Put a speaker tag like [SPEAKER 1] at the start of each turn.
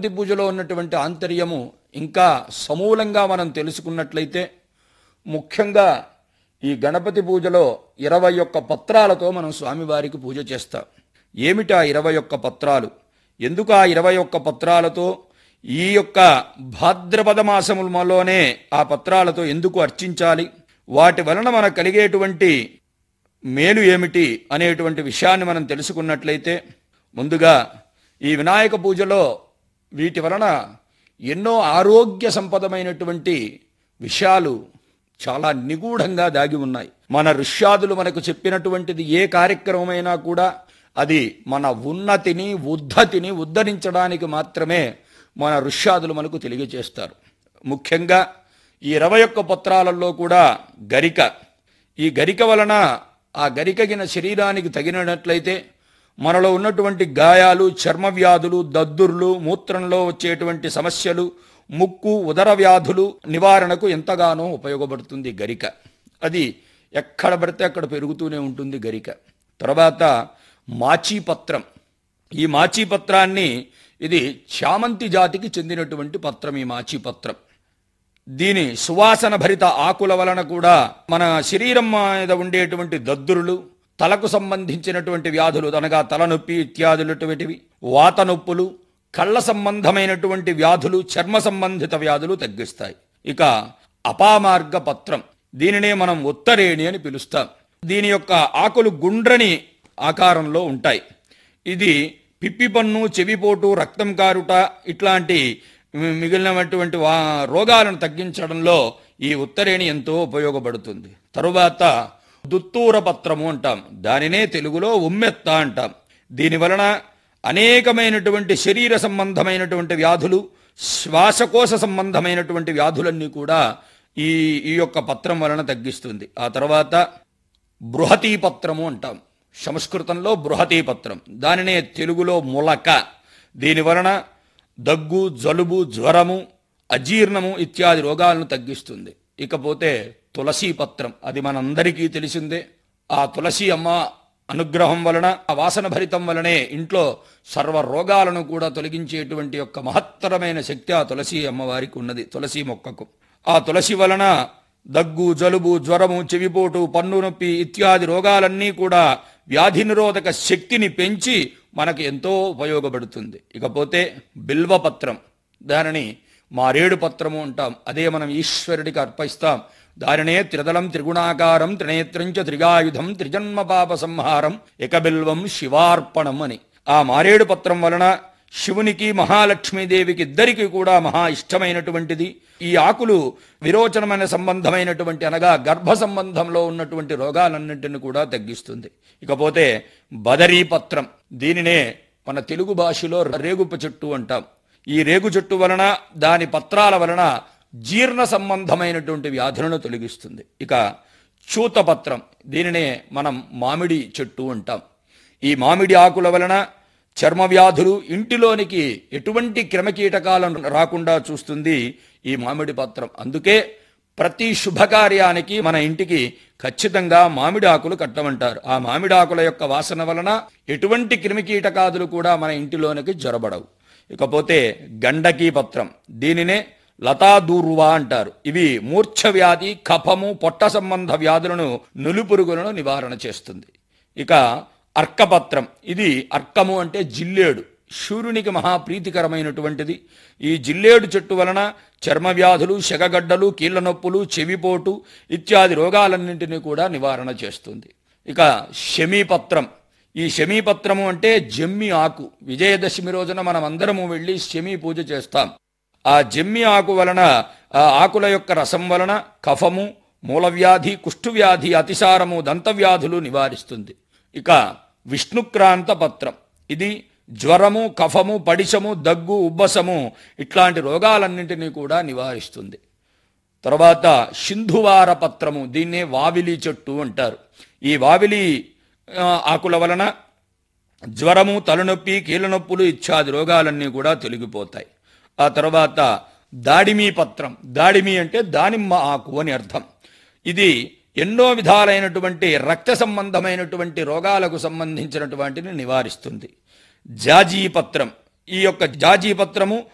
[SPEAKER 1] గణపతి పూజలో ఉన్నటువంటి ఆంతర్యము ఇంకా సమూలంగా మనం తెలుసుకున్నట్లయితే, ముఖ్యంగా ఈ గణపతి పూజలో 21 పత్రాలతో మనం స్వామివారికి పూజ చేస్తాం. ఏమిటా 21 పత్రాలు? ఎందుకు ఆ 21 పత్రాలతో ఈ యొక్క భాద్రపద మాసములలోనే ఆ పత్రాలతో ఎందుకు అర్చించాలి, వాటి వలన మనకు కలిగేటువంటి మేలు ఏమిటి అనేటువంటి విషయాన్ని మనం తెలుసుకున్నట్లయితే, ముందుగా ఈ వినాయక పూజలో వీటి వలన ఎన్నో ఆరోగ్య సంపదమైనటువంటి విషయాలు చాలా నిగూఢంగా దాగి ఉన్నాయి. మన ఋష్యాదులు మనకు చెప్పినటువంటిది ఏ కార్యక్రమమైనా కూడా అది మన ఉన్నతిని ఉద్ధతిని ఉద్ధరించడానికి మాత్రమే మన ఋష్యాదులు మనకు తెలియజేస్తారు. ముఖ్యంగా ఈ 21 పత్రాలలో కూడా గరిక, ఈ గరిక వలన ఆ గరికగిన శరీరానికి తగినట్లయితే మనలో ఉన్నటువంటి గాయాలు, చర్మ వ్యాధులు, దద్దుర్లు, మూత్రంలో వచ్చేటువంటి సమస్యలు, ముక్కు ఉదర వ్యాధులు నివారణకు ఎంతగానో ఉపయోగపడుతుంది గరిక. అది ఎక్కడ పడితే అక్కడ పెరుగుతూనే ఉంటుంది గరిక. తర్వాత మాచీపత్రం, ఈ మాచీపత్రాన్ని ఇది చామంతి జాతికి చెందినటువంటి పత్రం. ఈ మాచీపత్రం దీని సువాసన భరిత ఆకుల వలన కూడా మన శరీరం మీద ఉండేటువంటి దద్దురులు, తలకు సంబంధించినటువంటి వ్యాధులు అనగా తలనొప్పి ఇత్యాదులటువంటివి, వాత నొప్పులు, కళ్ళ సంబంధమైనటువంటి వ్యాధులు, చర్మ సంబంధిత వ్యాధులు తగ్గిస్తాయి. ఇక అపామార్గ పత్రం, దీనినే మనం ఉత్తరేణి అని పిలుస్తాం. దీని యొక్క ఆకులు గుండ్రని ఆకారంలో ఉంటాయి. ఇది పిప్పిపన్ను, చెవిపోటు, రక్తం కారుట ఇట్లాంటి మిగిలినటువంటి రోగాలను తగ్గించడంలో ఈ ఉత్తరేణి ఎంతో ఉపయోగపడుతుంది. తరువాత దుత్తూర పత్రము అంటాం, దానినే తెలుగులో ఉమ్మెత్త అంటాం. దీని వలన అనేకమైనటువంటి శరీర సంబంధమైనటువంటి వ్యాధులు, శ్వాసకోశ సంబంధమైనటువంటి వ్యాధులన్నీ కూడా ఈ యొక్క పత్రం వలన తగ్గిస్తుంది. ఆ తర్వాత బృహతీ పత్రము అంటాం, సంస్కృతంలో బృహతీ పత్రం, దానినే తెలుగులో ములక. దీని వలన దగ్గు, జలుబు, జ్వరము, అజీర్ణము ఇత్యాది రోగాలను తగ్గిస్తుంది. ఇకపోతే తులసీ పత్రం, అది మనందరికీ తెలిసిందే. ఆ తులసి అమ్మ అనుగ్రహం వలన, ఆ వాసన భరితం వలనే ఇంట్లో సర్వ రోగాలను కూడా తొలగించేటువంటి యొక్క మహత్తరమైన శక్తి ఆ తులసి అమ్మవారికి ఉన్నది, తులసి మొక్కకు. ఆ తులసి వలన దగ్గు, జలుబు, జ్వరము, చెవిపోటు, పన్ను నొప్పి ఇత్యాది రోగాలన్నీ కూడా వ్యాధి నిరోధక శక్తిని పెంచి మనకు ఎంతో ఉపయోగపడుతుంది. ఇకపోతే బిల్వపత్రం, దానిని మారేడు పత్రము అంటాం, అదే మనం ఈశ్వరుడికి అర్పిస్తాం. దానినే త్రిదళం త్రిగుణాకారం త్రినేత్రంచ త్రిగాయుధం త్రిజన్మ పాప సంహారం ఏకబిల్వం శివార్పణం అని. ఆ మారేడు పత్రం వలన శివునికి, మహాలక్ష్మీదేవికి ఇద్దరికి కూడా మహా ఇష్టమైనటువంటిది. ఈ ఆకులు విరోచనమైన సంబంధమైనటువంటి అనగా గర్భ సంబంధంలో ఉన్నటువంటి రోగాలన్నింటిని కూడా తగ్గిస్తుంది. ఇకపోతే బదరీ పత్రం, దీనినే మన తెలుగు భాషలో రేగుప చెట్టు అంటాం. ఈ రేగు చెట్టు వలన, దాని పత్రాల వలన జీర్ణ సంబంధమైనటువంటి వ్యాధులను తొలగిస్తుంది. ఇక చూతపత్రం, దీనినే మనం మామిడి చెట్టు అంటాం. ఈ మామిడి ఆకుల వలన చర్మ వ్యాధులు, ఇంటిలోనికి ఎటువంటి క్రిమికీటకాలను రాకుండా చూస్తుంది ఈ మామిడి పత్రం. అందుకే ప్రతి శుభకార్యానికి మన ఇంటికి ఖచ్చితంగా మామిడి ఆకులు కట్టమంటారు. ఆ మామిడి ఆకుల యొక్క వాసన వలన ఎటువంటి క్రిమికీటకాదులు కూడా మన ఇంటిలోనికి జొరబడవు. ఇకపోతే గండకీ పత్రం, దీనినే లతాదూర్వా అంటారు. ఇవి మూర్ఛ వ్యాధి, కఫము, పొట్ట సంబంధ వ్యాధులను, నులిపురుగులను నివారణ చేస్తుంది. ఇక అర్కపత్రం, ఇది అర్కము అంటే జిల్లేడు, సూర్యునికి మహాప్రీతికరమైనటువంటిది. ఈ జిల్లేడు చెట్టు వలన చర్మ వ్యాధులు, శగగడ్డలు, కీళ్ల నొప్పులు, చెవిపోటు ఇత్యాది రోగాలన్నింటినీ కూడా నివారణ చేస్తుంది. ఇక శమీపత్రం, ఈ శమీపత్రము అంటే జమ్మి ఆకు. విజయదశమి రోజున మనం అందరము వెళ్ళి శమీ పూజ చేస్తాం. ఆ జమ్మి ఆకు వలన, ఆ ఆకుల యొక్క రసం వలన కఫము, మూలవ్యాధి, కుష్ఠువ్యాధి, అతిసారము, దంతవ్యాధులు నివారిస్తుంది. ఇక విష్ణుక్రాంత పత్రం, ఇది జ్వరము, కఫము, పడిశము, దగ్గు, ఉబ్బసము ఇట్లాంటి రోగాలన్నింటినీ కూడా నివారిస్తుంది. తర్వాత సింధువార పత్రము, దీన్నే వావిలి చెట్టు అంటారు. ఈ వావిలి ఆకుల వలన జ్వరము, తలనొప్పి, కీళ్ళనొప్పులు ఇత్యాది రోగాలన్నీ కూడా తొలగిపోతాయి. ఆ తర్వాత దాడిమీ పత్రం, దాడిమి అంటే దానిమ్మ ఆకు అని అర్థం. ఇది ఎన్నో విధాలైనటువంటి రక్త సంబంధమైనటువంటి రోగాలకు సంబంధించినటువంటిని నివారిస్తుంది. జాజీ పత్రం, ఈ యొక్క జాజీ పత్రము